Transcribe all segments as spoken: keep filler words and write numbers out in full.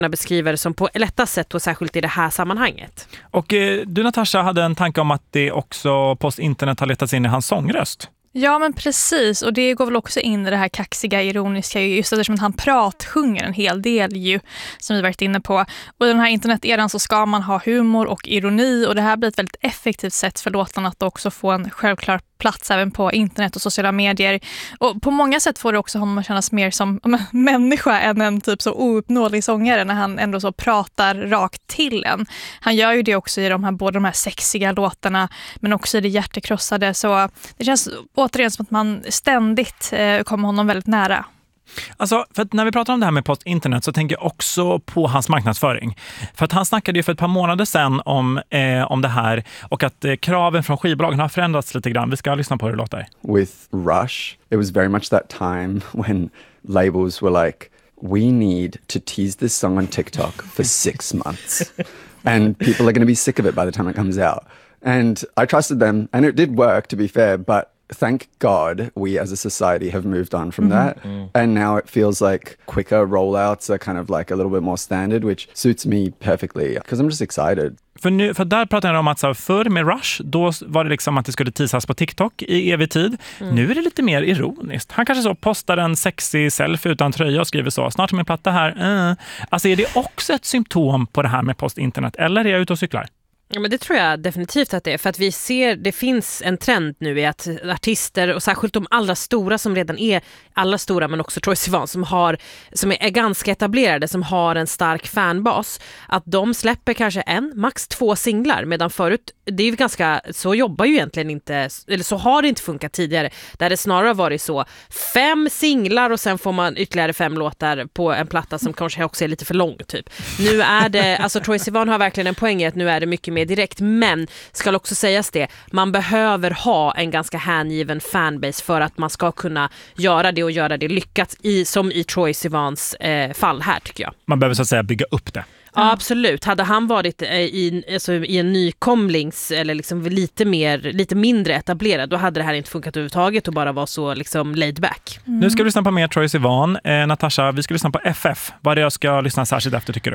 beskriver som på lättast sätt och särskilt i det här sammanhanget. Och eh, du Natasha hade en tanke om att det också post-internet har letats in i hans sångröst. Ja, men precis. Och det går väl också in i det här kaxiga, ironiska, just eftersom han pratsjunger en hel del ju, som vi varit inne på. Och i den här interneteran så ska man ha humor och ironi, och det här blir ett väldigt effektivt sätt för låtarna att också få en självklar plats även på internet och sociala medier. Och på många sätt får det också honom att kännas mer som en människa än en typ så ouppnåelig sångare när han ändå så pratar rakt till en. Han gör ju det också i de här, både de här sexiga låtarna men också i det hjärtekrossade, så det känns återigen som att man ständigt eh, kommer honom väldigt nära. Alltså, för att när vi pratar om det här med post-internet så tänker jag också på hans marknadsföring. För att han snackade ju för ett par månader sedan om, eh, om det här, och att eh, kraven från skivbolagen har förändrats lite grann. Vi ska lyssna på hur det låter. With Rush, it was very much that time when labels were like, we need to tease this song on TikTok for six months. And people are going to be sick of it by the time it comes out. And I trusted them, and it did work, to be fair, but thank God we as a society have moved on from mm-hmm. that. Mm. And now it feels like quicker rollouts are kind of like a little bit more standard, which suits me perfectly because I'm just excited. För, nu, för där pratar jag om att så förr med Rush, då var det liksom att det skulle teasas på TikTok i evig tid. Mm. Nu är det lite mer ironiskt. Han kanske så postar en sexy selfie utan tröja och skriver så, snart är min platta här. Uh. Alltså är det också ett symptom på det här med post-internet, eller är jag ute och cyklar? Ja, men det tror jag definitivt att det är. För att vi ser, det finns en trend nu i att artister, och särskilt de allra stora som redan är alla stora, men också Troye Sivan som, har, som är ganska etablerade, som har en stark fanbas, att de släpper kanske en, max två singlar, medan förut, det är ju ganska, så jobbar ju egentligen inte, eller så har det inte funkat tidigare, där det snarare varit så, fem singlar och sen får man ytterligare fem låtar på en platta som kanske också är lite för lång typ. Nu är det, alltså Troye Sivan har verkligen en poäng i att nu är det mycket mer direkt, men ska också sägas det, man behöver ha en ganska hängiven fanbase för att man ska kunna göra det och göra det lyckat, i, som i Troye Sivans eh, fall här tycker jag. Man behöver så att säga bygga upp det. Ja, absolut. Hade han varit i, alltså, i en nykomlings eller liksom lite, mer, lite mindre etablerad, då hade det här inte funkat överhuvudtaget och bara var så liksom laid back. Mm. Nu ska vi lyssna på mer Troye Sivan. Eh, Natasha, vi ska lyssna på F F. Vad är det jag ska lyssna särskilt efter, tycker du?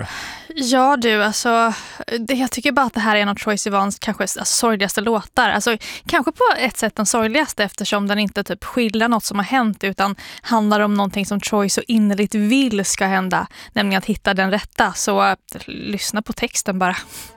Ja du, alltså det, jag tycker bara att det här är en av Troye Sivans kanske alltså, sorgligaste låtar. Alltså kanske på ett sätt den sorgligaste, eftersom den inte typ skildrar något som har hänt, utan handlar om någonting som Troye så innerligt vill ska hända, nämligen att hitta den rätta. Så lyssna på texten bara.